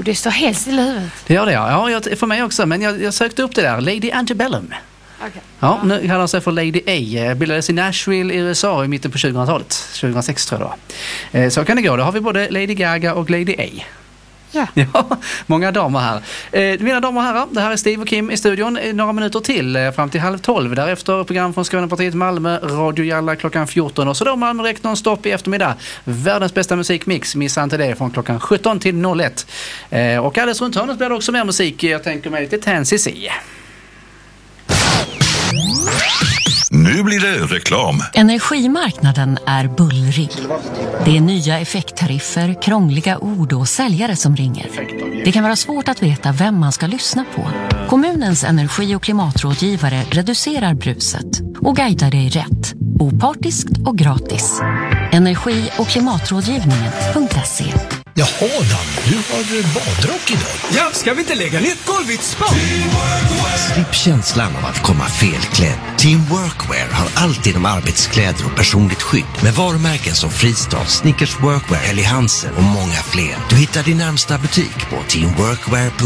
det står helt stilla i huvudet. Det gör det, ja. För mig också, men jag sökte upp det där. Lady Antebellum. Okay. Ja, nu kallar hon sig för Lady A. Bildades i Nashville i USA i mitten på 2000-talet. 2006 tror jag då. Så kan det gå. Då har vi både Lady Gaga och Lady A. Ja. Ja, många damer här. Mina damer och herrar, det här är Steve och Kim i studion. Några minuter till, fram till 11:30. Därefter program från Skånepartiet Malmö, Radio Jalla klockan 14. Och så då Malmö direkt non-stop i eftermiddag. Världens bästa musikmix, missa inte det, från klockan 17 till 01. Och alldeles runt hörnet blir det också mer musik. Jag tänker mig lite Tansy C. Nu blir det reklam. Energimarknaden är bullrig. Det är nya effekttariffer, krångliga ord och säljare som ringer. Det kan vara svårt att veta vem man ska lyssna på. Kommunens energi- och klimatrådgivare reducerar bruset och guidar dig rätt. Opartiskt och gratis. Energi- och klimatrådgivningen.se. Jaha Dan, du har badrock idag. Ja, ska vi inte lägga nytt golv i ett spa? Slipp känslan av att komma felklädd. Team Workwear har alltid de arbetskläder och personligt skydd med varumärken som Fristad, Snickers Workwear, Helly Hansen och många fler. Du hittar din närmsta butik på teamworkwear.se.